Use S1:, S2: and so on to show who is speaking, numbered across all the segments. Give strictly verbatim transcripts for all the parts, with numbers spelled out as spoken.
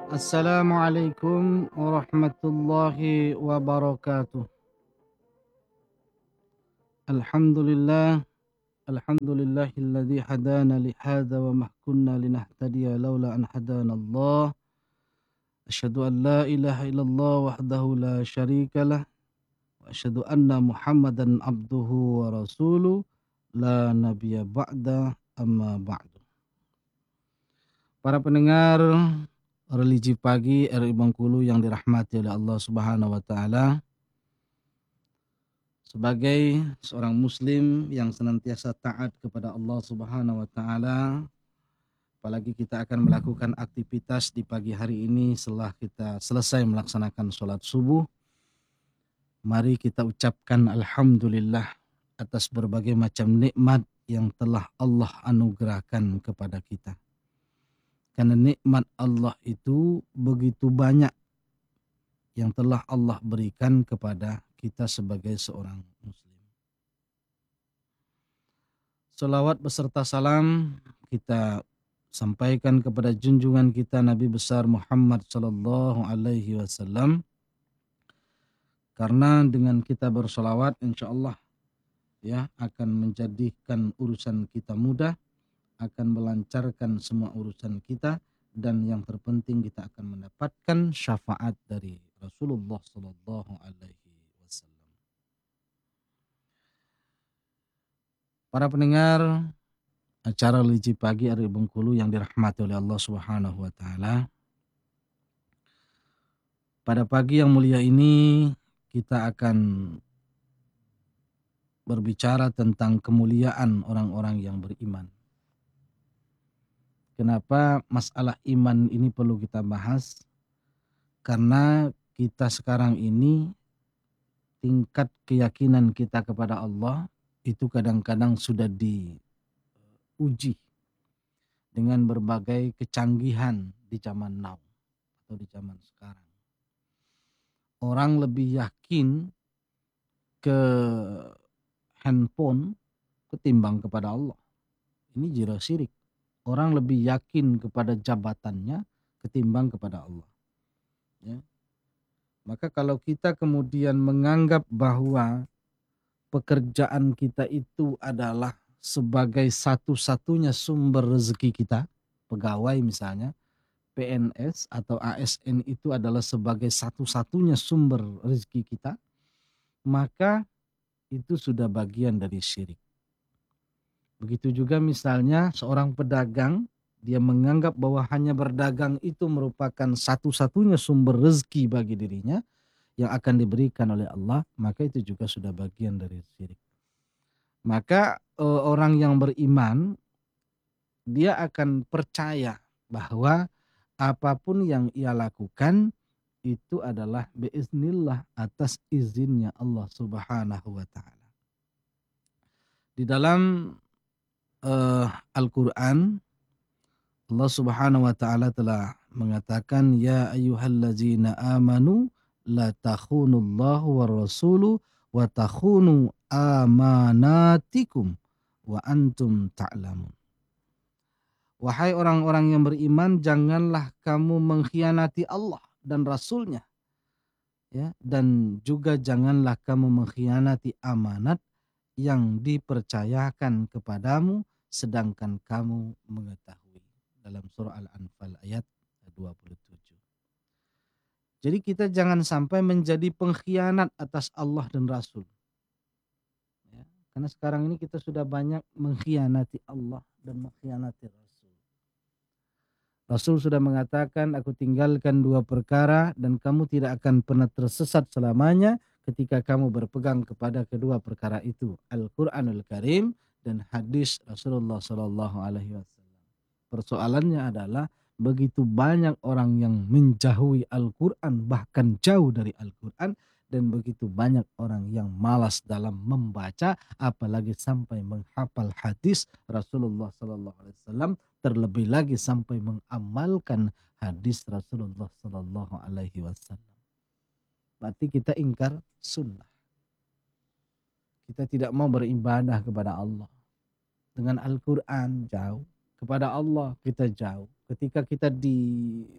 S1: Assalamualaikum warahmatullahi wabarakatuh. Alhamdulillah, alhamdulillahilladzi hadana li hadza wa ma kunna linahtadiya laula an hadana Allah. Asyhadu an la ilaha illallah wahdahu la syarikalah wa asyhadu anna Muhammadan abduhu wa rasuluh la nabiyya ba'da amma ba'du. Para pendengar religi pagi R I Bengkulu yang dirahmati oleh Allah Subhanahu wa taala. Sebagai seorang muslim yang senantiasa taat kepada Allah Subhanahu wa taala, apalagi kita akan melakukan aktivitas di pagi hari ini setelah kita selesai melaksanakan sholat subuh, mari kita ucapkan alhamdulillah atas berbagai macam nikmat yang telah Allah anugerahkan kepada kita. Karena nikmat Allah itu begitu banyak yang telah Allah berikan kepada kita sebagai seorang muslim. Salawat beserta salam kita sampaikan kepada junjungan kita Nabi besar Muhammad sallallahu alaihi wasallam. Karena dengan kita bersalawat insyaallah ya akan menjadikan urusan kita mudah, akan melancarkan semua urusan kita, dan yang terpenting kita akan mendapatkan syafaat dari Rasulullah sallallahu alaihi wasallam. Para pendengar acara Religi Pagi R I Bengkulu yang dirahmati oleh Allah Subhanahu wa taala. Pada pagi yang mulia ini kita akan berbicara tentang kemuliaan orang-orang yang beriman. Kenapa masalah iman ini perlu kita bahas? Karena kita sekarang ini tingkat keyakinan kita kepada Allah itu kadang-kadang sudah diuji dengan berbagai kecanggihan di zaman now atau di zaman sekarang. Orang lebih yakin ke handphone ketimbang kepada Allah. Ini jira syirik. Orang lebih yakin kepada jabatannya ketimbang kepada Allah. Ya. Maka kalau kita kemudian menganggap bahwa pekerjaan kita itu adalah sebagai satu-satunya sumber rezeki kita, pegawai misalnya, P N S atau A S N itu adalah sebagai satu-satunya sumber rezeki kita, maka itu sudah bagian dari syirik. Begitu juga misalnya seorang pedagang, dia menganggap bahwa hanya berdagang itu merupakan satu-satunya sumber rezeki bagi dirinya yang akan diberikan oleh Allah, maka itu juga sudah bagian dari syirik. Maka e, orang yang beriman, dia akan percaya bahwa apapun yang ia lakukan itu adalah biiznillah atas izinnya Allah Subhanahu wa taala. Di dalam uh, Al-Qur'an Allah Subhanahu wa taala telah mengatakan ya ayyuhallazina amanu la takhunullahu war rasulu wa takhunu amanatikum wa antum ta'lamun. Wahai orang-orang yang beriman, janganlah kamu mengkhianati Allah dan Rasulnya, ya, dan juga janganlah kamu mengkhianati amanat yang dipercayakan kepadamu sedangkan kamu mengetahui. Dalam surah Al-Anfal ayat dua puluh tujuh. Jadi kita jangan sampai menjadi pengkhianat atas Allah dan Rasul. Ya, karena sekarang ini kita sudah banyak mengkhianati Allah dan mengkhianati Rasul. Rasul sudah mengatakan, aku tinggalkan dua perkara dan kamu tidak akan pernah tersesat selamanya ketika kamu berpegang kepada kedua perkara itu, Al-Quranul Karim dan hadis Rasulullah Sallallahu Alaihi Wasallam. Persoalannya adalah begitu banyak orang yang menjauhi Al-Quran, bahkan jauh dari Al-Quran, dan begitu banyak orang yang malas dalam membaca, apalagi sampai menghafal hadis Rasulullah Sallallahu Alaihi Wasallam, terlebih lagi sampai mengamalkan hadis Rasulullah Sallallahu Alaihi Wasallam. Berarti kita ingkar sunnah. Kita tidak mau beribadah kepada Allah. Dengan Al-Quran jauh. Kepada Allah kita jauh. Ketika kita di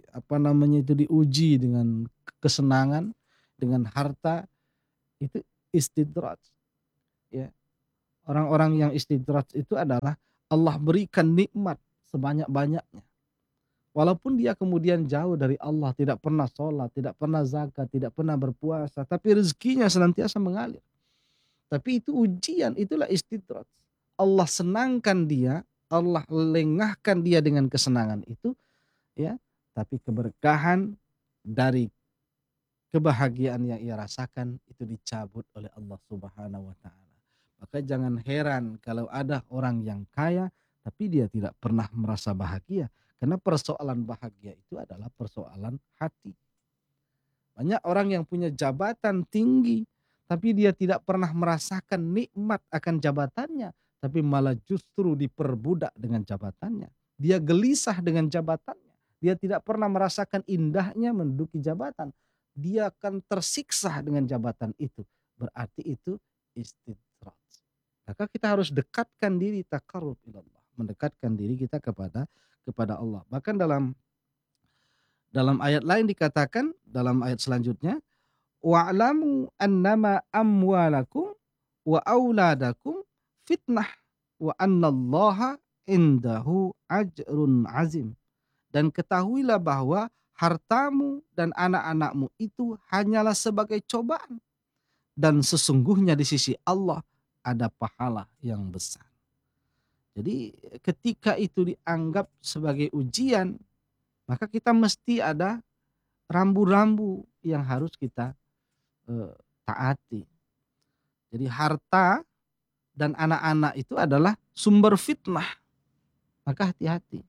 S1: apa namanya itu diuji dengan kesenangan, dengan harta, itu istidraj, ya. Orang-orang yang istidraj itu adalah Allah berikan nikmat sebanyak-banyaknya. Walaupun dia kemudian jauh dari Allah, tidak pernah sholat, tidak pernah zakat, tidak pernah berpuasa, tapi rezekinya senantiasa mengalir. Tapi itu ujian, itulah istidraj. Allah senangkan dia, Allah lengahkan dia dengan kesenangan itu, ya. Tapi keberkahan dari kebahagiaan yang ia rasakan itu dicabut oleh Allah Subhanahu wa taala. Maka jangan heran kalau ada orang yang kaya tapi dia tidak pernah merasa bahagia. Karena persoalan bahagia itu adalah persoalan hati. Banyak orang yang punya jabatan tinggi tapi dia tidak pernah merasakan nikmat akan jabatannya, tapi malah justru diperbudak dengan jabatannya. Dia gelisah dengan jabatannya. Dia tidak pernah merasakan indahnya menduduki jabatan. Dia akan tersiksa dengan jabatan itu. Berarti itu istidraj. Maka kita harus dekatkan diri, taqarrub ilallah, mendekatkan diri kita kepada kepada Allah. Bahkan dalam dalam ayat lain dikatakan, dalam ayat selanjutnya, wa'lamu annama amwalakum wa auladakum fitnah wa annallaha indahu ajrun azim. Dan ketahuilah bahwa hartamu dan anak-anakmu itu hanyalah sebagai cobaan. Dan sesungguhnya di sisi Allah ada pahala yang besar. Jadi ketika itu dianggap sebagai ujian, maka kita mesti ada rambu-rambu yang harus kita eh, taati. Jadi harta dan anak-anak itu adalah sumber fitnah. Maka hati-hati.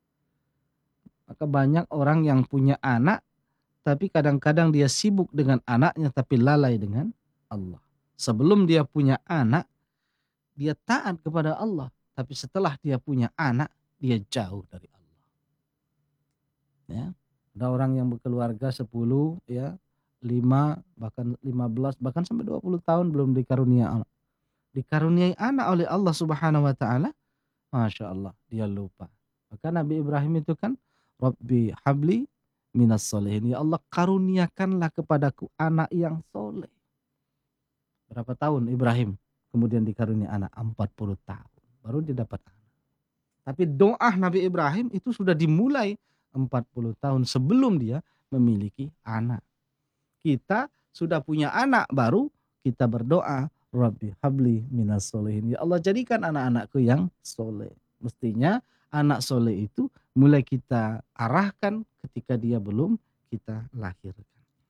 S1: Maka banyak orang yang punya anak, tapi kadang-kadang dia sibuk dengan anaknya tapi lalai dengan Allah. Sebelum dia punya anak, dia taat kepada Allah. Tapi setelah dia punya anak, dia jauh dari Allah. Ya. Ada orang yang berkeluarga sepuluh, ya, lima, bahkan lima belas, bahkan sampai dua puluh tahun belum dikarunia anak. Dikaruniai anak oleh Allah Subhanahu wa taala, Masya Allah, dia lupa. Maka Nabi Ibrahim itu kan, Rabbi habli minas solehin. Ya Allah, karuniakanlah kepadaku anak yang soleh. Berapa tahun Ibrahim kemudian dikaruniai anak? empat puluh tahun. Baru dia dapat anak. Tapi doa Nabi Ibrahim itu sudah dimulai empat puluh tahun sebelum dia memiliki anak. Kita sudah punya anak baru kita berdoa, Rabbi habli minas solehin. Ya Allah, jadikan anak-anakku yang soleh. Mestinya anak soleh itu mulai kita arahkan ketika dia belum kita lahirkan.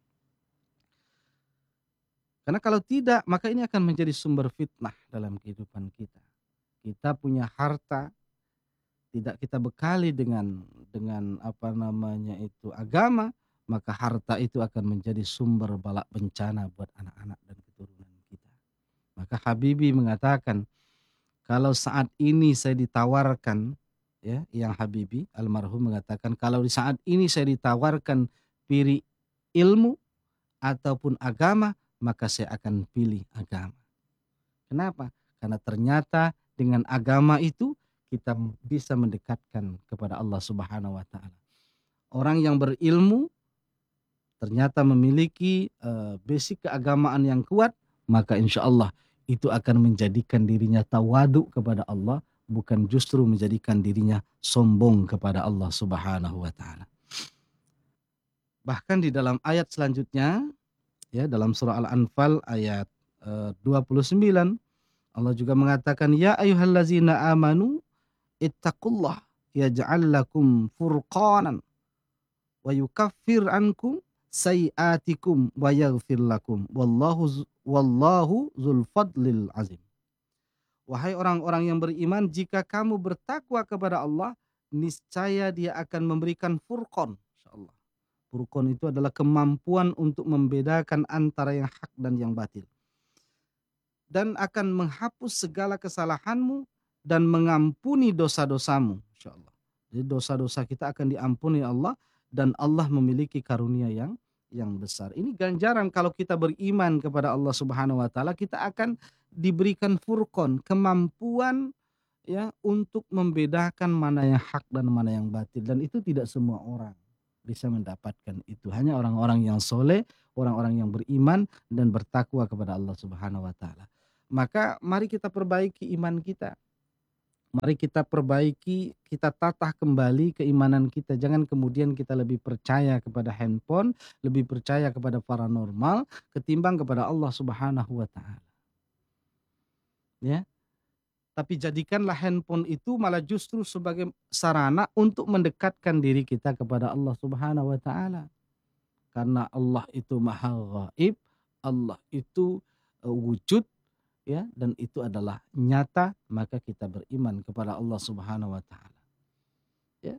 S1: Karena kalau tidak, maka ini akan menjadi sumber fitnah dalam kehidupan kita. Kita punya harta, tidak kita bekali dengan dengan apa namanya itu agama, maka harta itu akan menjadi sumber bala bencana buat anak-anak dan keturunan kita. Maka Habibie mengatakan, kalau saat ini saya ditawarkan, ya, yang Habibie almarhum mengatakan, kalau di saat ini saya ditawarkan pilih ilmu ataupun agama, maka saya akan pilih agama. Kenapa? Karena ternyata dengan agama itu kita bisa mendekatkan kepada Allah Subhanahu wa taala. Orang yang berilmu ternyata memiliki uh, basic keagamaan yang kuat, maka insya Allah itu akan menjadikan dirinya tawadu kepada Allah, bukan justru menjadikan dirinya sombong kepada Allah Subhanahu wa taala. Bahkan di dalam ayat selanjutnya, ya, dalam surah Al-Anfal ayat uh, dua puluh sembilan, Allah juga mengatakan, ya ayyuhallazina amanu ittaqullah yaj'al lakum furqanan wa yukaffir ankum sayiatikum wa yaghfir lakum wallahu wallahu dzul fadlil azim. Wahai orang-orang yang beriman, jika kamu bertakwa kepada Allah, niscaya Dia akan memberikan furqan, insyaallah. Furqan itu adalah kemampuan untuk membedakan antara yang hak dan yang batil. Dan akan menghapus segala kesalahanmu dan mengampuni dosa-dosamu, insyaallah. Jadi dosa-dosa kita akan diampuni Allah dan Allah memiliki karunia yang yang besar. Ini ganjaran kalau kita beriman kepada Allah Subhanahu wa taala, kita akan diberikan furqan, kemampuan, ya, untuk membedakan mana yang hak dan mana yang batil, dan itu tidak semua orang bisa mendapatkan itu. Hanya orang-orang yang soleh, orang-orang yang beriman dan bertakwa kepada Allah Subhanahu wa taala. Maka mari kita perbaiki iman kita. Mari kita perbaiki, kita tatah kembali keimanan kita. Jangan kemudian kita lebih percaya kepada handphone, lebih percaya kepada paranormal ketimbang kepada Allah Subhanahu wa taala. Ya. Tapi jadikanlah handphone itu malah justru sebagai sarana untuk mendekatkan diri kita kepada Allah Subhanahu wa taala. Karena Allah itu Maha Ghaib, Allah itu uh, wujud, ya, dan itu adalah nyata, maka kita beriman kepada Allah Subhanahu wa taala. Ya.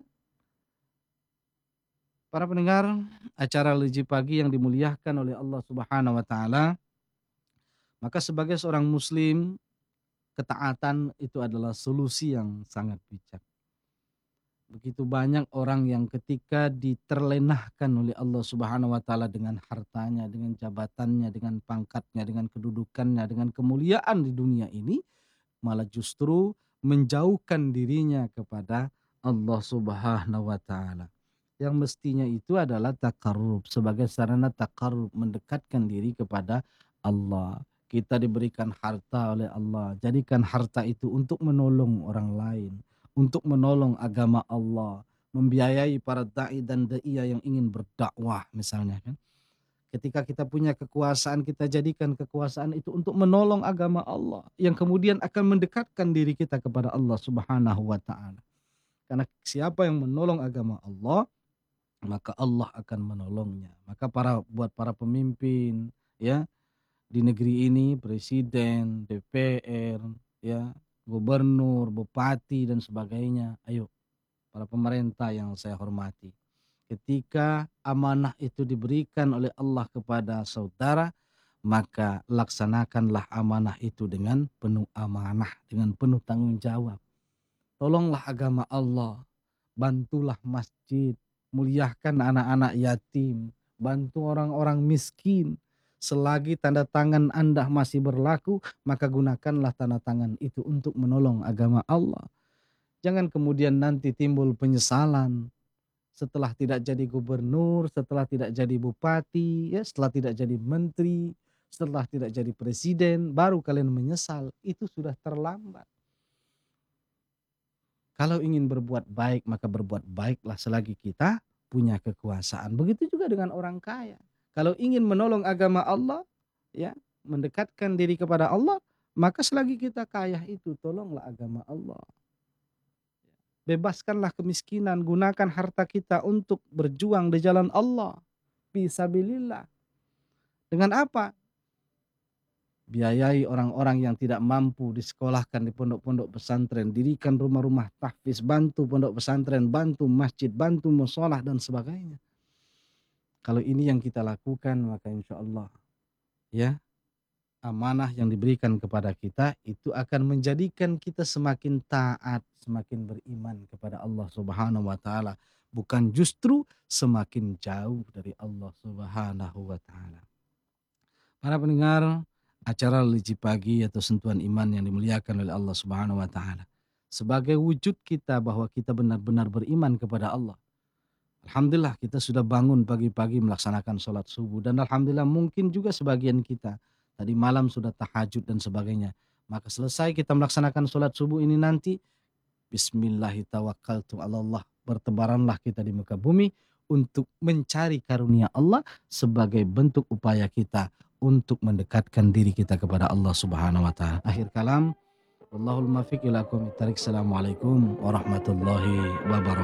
S1: Para pendengar acara Religi Pagi yang dimuliakan oleh Allah Subhanahu wa taala, maka sebagai seorang muslim, ketaatan itu adalah solusi yang sangat bijak. Begitu banyak orang yang ketika diterlenahkan oleh Allah Subhanahu wa taala dengan hartanya, dengan jabatannya, dengan pangkatnya, dengan kedudukannya, dengan kemuliaan di dunia ini, malah justru menjauhkan dirinya kepada Allah Subhanahu wa taala. Yang mestinya itu adalah takarrub, sebagai sarana takarrub, mendekatkan diri kepada Allah. Kita diberikan harta oleh Allah, jadikan harta itu untuk menolong orang lain, untuk menolong agama Allah, membiayai para dai dan daiyah yang ingin berdakwah misalnya kan. Ketika kita punya kekuasaan, kita jadikan kekuasaan itu untuk menolong agama Allah yang kemudian akan mendekatkan diri kita kepada Allah Subhanahu wa taala. Karena siapa yang menolong agama Allah, maka Allah akan menolongnya. Maka para buat para pemimpin, ya, di negeri ini, presiden, D P R, ya, gubernur, bupati dan sebagainya. Ayo, para pemerintah yang saya hormati. Ketika amanah itu diberikan oleh Allah kepada saudara, maka laksanakanlah amanah itu dengan penuh amanah, dengan penuh tanggung jawab. Tolonglah agama Allah, bantulah masjid, muliakan anak-anak yatim, bantu orang-orang miskin. Selagi tanda tangan Anda masih berlaku, maka gunakanlah tanda tangan itu untuk menolong agama Allah. Jangan kemudian nanti timbul penyesalan setelah tidak jadi gubernur, setelah tidak jadi bupati, ya, setelah tidak jadi menteri, setelah tidak jadi presiden, baru kalian menyesal. Itu sudah terlambat. Kalau ingin berbuat baik, maka berbuat baiklah selagi kita punya kekuasaan. Begitu juga dengan orang kaya. Kalau ingin menolong agama Allah, ya, mendekatkan diri kepada Allah, maka selagi kita kaya itu tolonglah agama Allah. Bebaskanlah kemiskinan, gunakan harta kita untuk berjuang di jalan Allah. Fisabilillah. Dengan apa? Biayai orang-orang yang tidak mampu disekolahkan di pondok-pondok pesantren, dirikan rumah-rumah tahfiz, bantu pondok pesantren, bantu masjid, bantu musholah dan sebagainya. Kalau ini yang kita lakukan, maka insya Allah, ya, amanah yang diberikan kepada kita itu akan menjadikan kita semakin taat, semakin beriman kepada Allah Subhanahu wa taala, bukan justru semakin jauh dari Allah Subhanahu wa taala. Para pendengar acara Religi Pagi atau Sentuhan Iman yang dimuliakan oleh Allah Subhanahu wa taala, sebagai wujud kita bahwa kita benar-benar beriman kepada Allah. Alhamdulillah kita sudah bangun pagi-pagi melaksanakan sholat subuh, dan alhamdulillah mungkin juga sebagian kita tadi malam sudah tahajud dan sebagainya. Maka selesai kita melaksanakan sholat subuh ini nanti, Bismillahirrahmanirrahim, bertebaranlah kita di muka bumi untuk mencari karunia Allah sebagai bentuk upaya kita untuk mendekatkan diri kita kepada Allah Subhanahu wa taala. Akhir kalam, wallahul muwaffiq ila aqwamit thoriq. Assalamualaikum warahmatullahi wabarakatuh.